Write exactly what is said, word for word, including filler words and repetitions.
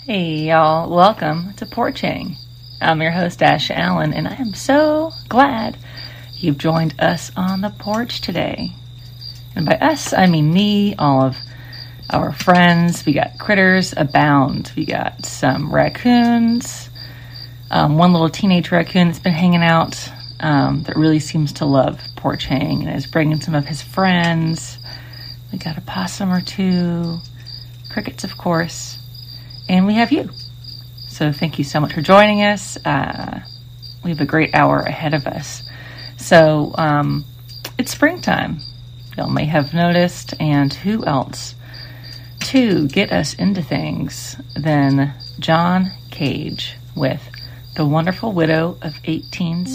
Hey y'all, welcome to Porching. I'm your host Ash Allen, and I am so glad you've joined us on the porch today. And by us, I mean me, all of our friends. We got critters abound. We got some raccoons, um, one little teenage raccoon that's been hanging out um, that really seems to love porching and is bringing some of his friends. We got a possum or two, crickets, of course. And we have you. So thank you so much for joining us. Uh, we have a great hour ahead of us. So um, it's springtime. Y'all may have noticed. And who else to get us into things than John Cage with The Wonderful Widow of eighteen